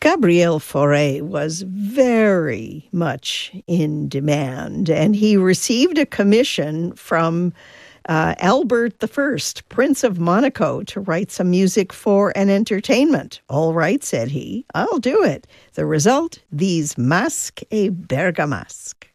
Gabriel Fauré was very much in demand, and he received a commission from Albert I, Prince of Monaco, to write some music for an entertainment. "All right," said he, "I'll do it." The result, these Masques et Bergamasques.